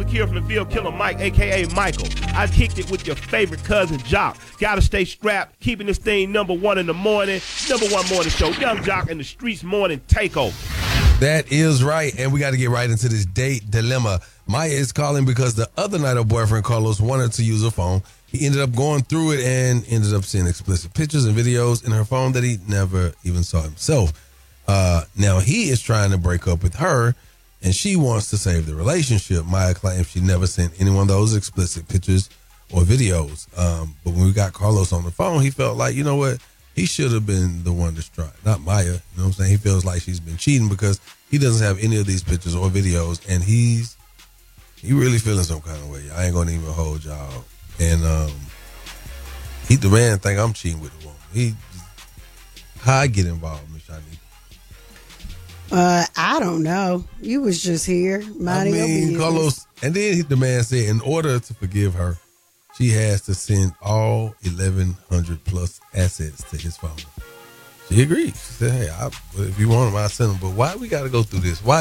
Shakira from the field, Killer Mike, a.k.a. Michael. I kicked it with your favorite cousin, Jock. Gotta stay strapped, keeping this thing number one in the morning. Number one morning show, Young Jock and the Streets Morning Takeover. That is right, and we got to get right into this date dilemma. Maya is calling because the other night her boyfriend Carlos wanted to use her phone. He ended up going through it and ended up seeing explicit pictures and videos in her phone that he never even saw himself. Now he is trying to break up with her, and she wants to save the relationship. Maya claims she never sent any one of those explicit pictures or videos. But when we got Carlos on the phone, he felt like, you know what? He should have been the one to strike, not Maya. You know what I'm saying? He feels like she's been cheating because he doesn't have any of these pictures or videos, and he really feeling some kind of way. I ain't gonna even hold y'all. And the man think I'm cheating with the woman. How I get involved, Miss Shanique? I don't know. You was just here. Carlos, and then the man said in order to forgive her, she has to send all 1,100 plus assets to his phone. She agreed. She said, hey, if you want them, I'll send them. But why we got to go through this?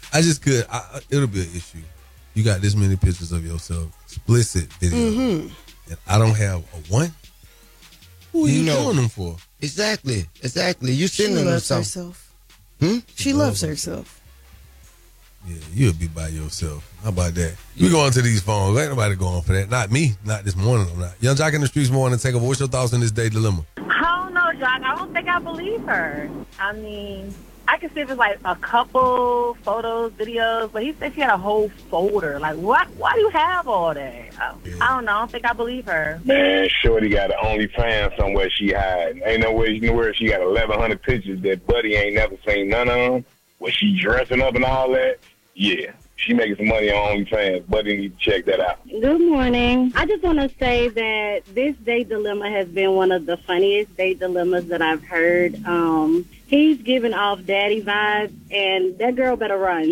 It'll be an issue. You got this many pictures of yourself, explicit videos, and I don't have a one? Who are you doing them for? Exactly. You sending them something. She loves herself. Yeah, you'll be by yourself. How about that? We go on to these phones. Ain't nobody going for that. Not me. Not this morning. I'm not. Young Jock in the Streets Morning Takeover. What's your thoughts on this date dilemma? I don't know, Jock. I don't think I believe her. I mean, I can see if it's like a couple photos, videos, but he said she had a whole folder. Like, what? Why do you have all that? I don't know. I don't think I believe her. Man, Shorty got an OnlyFans somewhere she hiding. Ain't no way where she got 1,100 pictures that Buddy ain't never seen none of them. Was she dressing up and all that? Yeah. She making some money on OnlyFans. Buddy need to check that out. Good morning. I just want to say that this date dilemma has been one of the funniest date dilemmas that I've heard. He's giving off daddy vibes, and that girl better run.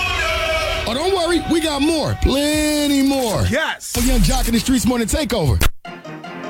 Oh, don't worry. We got more. Plenty more. Yes. For Young Jock in the Streets Morning Takeover.